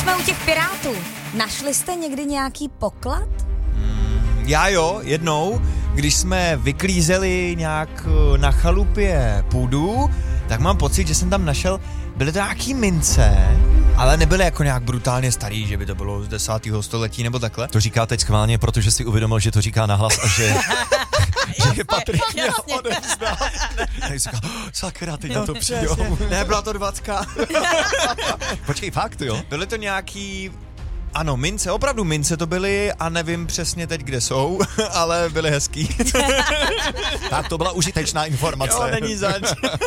jsme u těch pirátů, našli jste někdy nějaký poklad? Já jo, jednou, když jsme vyklízeli nějak na chalupě půdu, tak mám pocit, že jsem tam našel, byly to nějaký mince, ale nebyly jako nějak brutálně starý, že by to bylo z 10. století nebo takhle. To říká teď schválně, protože si uvědomil, že to říká nahlas a že je Patrik měl odevzdat. Tak říká, sakra, teď na to přijdu. Ne, byla to 20. Počkej, fakt, jo? Byly to nějaký... Ano, mince, opravdu mince to byly a nevím přesně teď, kde jsou, ale byly hezký. Tak to byla užitečná informace. Jo, není zač.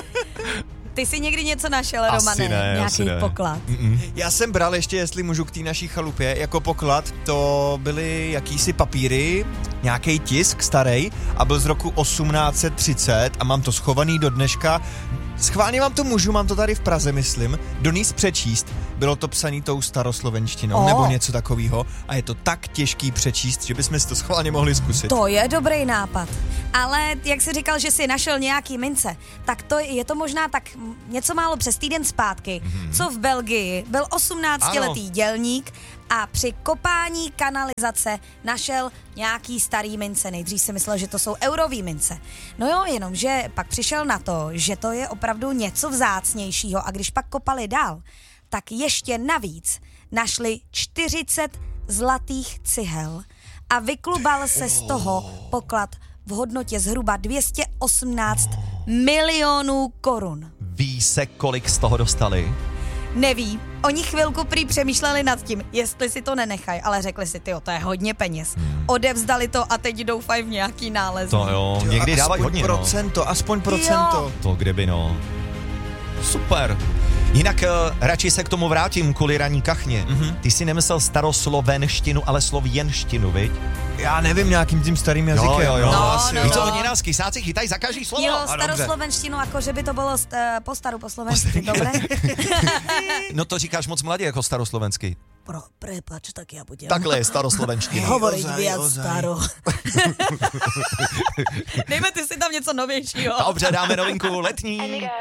Ty jsi někdy něco našel, Romane? Asi ne, nějaký asi ne. poklad? Já jsem bral ještě, jestli můžu k té naší chalupě, jako poklad, to byly jakýsi papíry, nějaký tisk starý a byl z roku 1830 a mám to schovaný do dneška. Schválně vám to můžu, mám to tady v Praze, myslím, donést přečíst. Bylo to psaný tou staroslovenštinou nebo něco takového a je to tak těžký přečíst, že bychom si to schválně mohli zkusit. To je dobrý nápad. Ale jak jsi říkal, že jsi našel nějaký mince, tak to je to možná tak něco málo přes týden zpátky, co v Belgii byl 18letý dělník a při kopání kanalizace našel nějaký starý mince. Nejdřív si myslel, že to jsou eurový mince. No jo, jenomže pak přišel na to, že to je opravdu něco vzácnějšího a když pak kopali dál, tak ještě navíc našli 40 zlatých cihel a vyklubal se z toho poklad v hodnotě zhruba 218 milionů korun. Ví se, kolik z toho dostali? Neví. Oni chvilku prý přemýšleli nad tím, jestli si to nenechají, ale řekli si, tyjo, to je hodně peněz. Odevzdali to a teď doufají v nějaký nález. To jo, někdy dávají hodně, aspoň procento. Jo. To kdyby, no. Super. Jinak radši se k tomu vrátím kvůli raní kachně. Ty si nemyslel staroslovenštinu, ale slověnštinu, viď? Já nevím, nějakým tím starým jazykem. Jo. No. Víš co, oni nás kysáci chytají za každý slovo. Jo, staroslovenštinu, jako že by to bylo po staru po slovensky, dobré? No to říkáš moc mladě jako staroslovensky. Prepač, tak já budem. Takhle je staroslovenština. Hovoriť viac staro. Dejme ty si tam něco novějšího. Dobře, dáme novinku letní.